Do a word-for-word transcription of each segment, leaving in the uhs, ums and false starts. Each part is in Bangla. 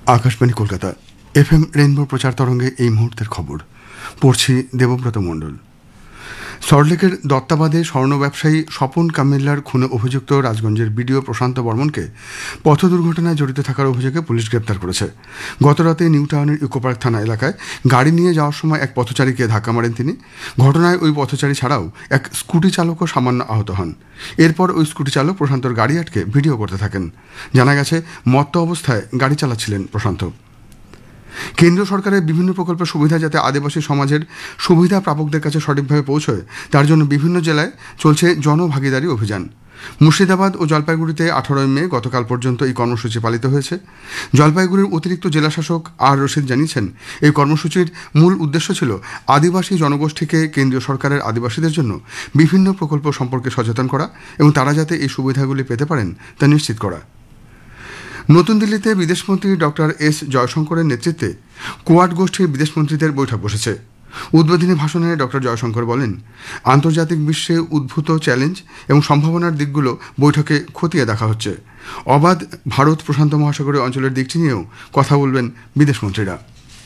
Akashvani Kolkata F M rainbow প্রচার তরঙ্গে এই মুহূর্তের খবর পড়ছি দেবব্রত মণ্ডল। সল্টলেকের দত্তাবাদে স্বর্ণ ব্যবসায়ী স্বপন কামিল্লার খুনে অভিযুক্ত রাজগঞ্জের বিডিও প্রশান্ত বর্মনকে পথ দুর্ঘটনায় জড়িত থাকার অভিযোগে পুলিশ গ্রেপ্তার করেছে। গতরাতে নিউ টাউনের ইকোপার্ক থানা এলাকায় গাড়ি নিয়ে যাওয়ার সময় এক পথচারীকে ধাক্কা মারেন তিনি। ঘটনায় ওই পথচারী ছাড়াও এক স্কুটি চালকও সামান্য আহত হন। এরপর ওই স্কুটি চালক প্রশান্তর গাড়ি আটকে ভিডিও করতে থাকেন। জানা গেছে মত্ত অবস্থায় গাড়ি চালাচ্ছিলেন প্রশান্ত। কেন্দ্র সরকারের বিভিন্ন প্রকল্পের সুবিধা যাতে আদিবাসী সমাজের সুবিধা প্রাপকদের কাছে সঠিকভাবে পৌঁছয় তার জন্য বিভিন্ন জেলায় চলছে জনভাগিদারি অভিযান। মুর্শিদাবাদ ও জলপাইগুড়িতে আঠারোই মে গতকাল পর্যন্ত এই কর্মসূচি পালিত হয়েছে। জলপাইগুড়ির অতিরিক্ত জেলাশাসক আর রশিদ জানিয়েছেন, এই কর্মসূচির মূল উদ্দেশ্য ছিল আদিবাসী জনগোষ্ঠীকে কেন্দ্রীয় সরকারের আদিবাসীদের জন্য বিভিন্ন প্রকল্প সম্পর্কে সচেতন করা এবং তারা যাতে এই সুবিধাগুলি পেতে পারেন তা নিশ্চিত করা। নতুন দিল্লিতে বিদেশমন্ত্রী ডক্টর এস জয়শঙ্করের নেতৃত্বে কোয়াড গোষ্ঠীর বিদেশমন্ত্রীদের বৈঠক বসেছে। উদ্বোধনী ভাষণে ডক্টর জয়শঙ্কর বলেন, আন্তর্জাতিক বিশ্বে উদ্ভূত চ্যালেঞ্জ এবং সম্ভাবনার দিকগুলো বৈঠকে খতিয়ে দেখা হচ্ছে। অবাধ ভারত প্রশান্ত মহাসাগরীয় অঞ্চলের দিকটি নিয়েও কথা বলবেন বিদেশমন্ত্রীরা।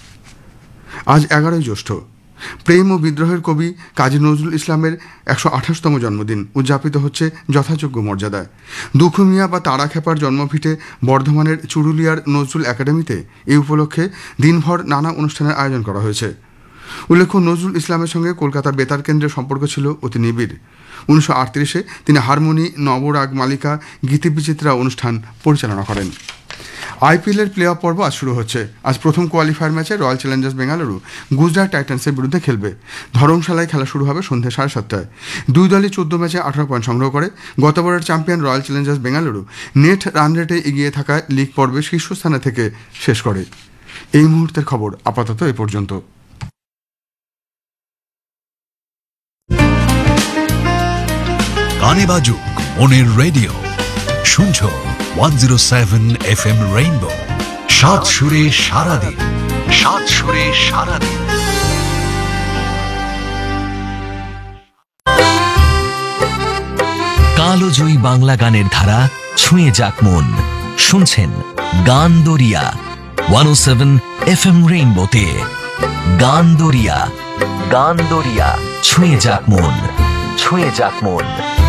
আজ এগারোই জ্যৈষ্ঠ প্রেম ও বিদ্রোহের কবি কাজী নজরুল ইসলামের একশো আঠাশতম জন্মদিন উদযাপিত হচ্ছে যথাযোগ্য মর্যাদায়। দুখু মিয়া বা তারা খেপার জন্মভিটে বর্ধমানের চুরুলিয়ার নজরুল একাডেমিতে এই উপলক্ষে দিনভর নানা অনুষ্ঠানের আয়োজন করা হয়েছে। উল্লেখ্য, নজরুল ইসলামের সঙ্গে কলকাতা বেতার কেন্দ্রের সম্পর্ক ছিল অতি নিবিড়। উনিশশো আটত্রিশে তিনি হারমোনি, নবরাগ মালিকা, গীতিবিচিত্রা অনুষ্ঠান পরিচালনা করেন। আইপিএলের প্লে অফ পর্ব আজ শুরু হচ্ছে। আজ প্রথম কোয়ালিফায়ার ম্যাচে রয়্যাল চ্যালেঞ্জার্স বেঙ্গালুরু গুজরাট টাইটান্সের বিরুদ্ধে খেলবে। ধরমশালায় খেলা শুরু হবে সন্ধ্যে সাড়ে সাতটায়। দুই দলই চোদ্দ ম্যাচে আঠারো পয়েন্ট সংগ্রহ করে। গতবারের champion royal Challengers Bengaluru net run রেটে এগিয়ে থাকা লিগ পর্বে শীর্ষস্থানে থেকে শেষ করে। এই মুহূর্তের খবর আপাতত এ পর্যন্ত। গানে বাজুক মনের রেডিও, শুনছো one zero seven F M rainbow. সাত সুরে সারাদিন, সাত সুরে সারাদিন। কালোজয়ী বাংলা গানের ধারা ছুঁয়ে যাক মন। শুনছেন গান দরিয়া ওয়ান ও সেভেন এফ এম রেইনবোতে। গান দরিয়া, গান দরিয়া ছুঁয়ে যাক মন, ছুঁয়ে যাক মন।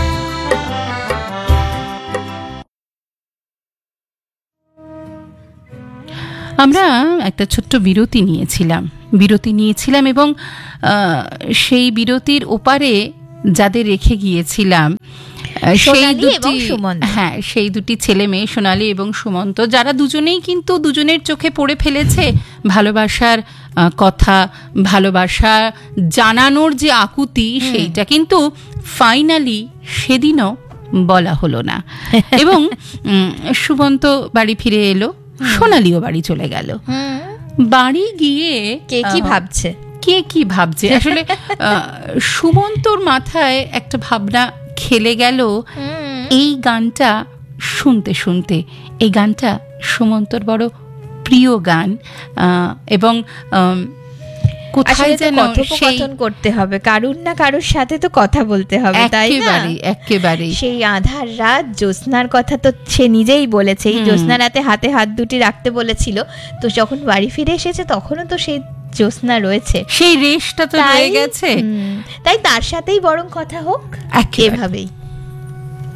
আমরা একটা ছোট্ট বিরতি নিয়েছিলাম বিরতি নিয়েছিলাম এবং সেই বিরতির ওপারে যাদের রেখে গিয়েছিলাম সেই দুটি হ্যাঁ সেই দুটি ছেলে মেয়ে সোনালী এবং সুমন্ত, যারা দুজনেই কিন্তু দুজনের চোখে পড়ে ফেলেছে ভালোবাসার কথা, ভালোবাসা জানানোর যে আকুতি সেইটা কিন্তু ফাইনালি সেদিনও বলা হলো না। এবং সুমন্ত বাড়ি ফিরে এলো, সোনালীও বাড়ি চলে গেল। বাড়ি গিয়ে কে কি ভাবছে কে কি ভাবছে আসলে সুমন্তর মাথায় একটা ভাবনা খেলে গেল। এই গানটা শুনতে শুনতে, এই গানটা সুমন্তর বড় প্রিয় গান এবং কোথায় যেন কথোপকথন করতে হবে, কারুর না কারুর সাথে তো কথা বলতে হবে, তাই না? একেবারে সেই আধার রাত জ্যোৎস্নার কথা তো সে নিজেই বলেছে, এই জ্যোৎস্না রাতে হাতে হাত দুটি রাখতে বলেছিল। তো যখন বাড়ি ফিরে এসেছে তখনও তো সেই জ্যোৎস্না রয়েছে, সেই রেশটা তো রয়ে গেছে। তাই তার সাথেই বরং কথা হোক, এভাবেই।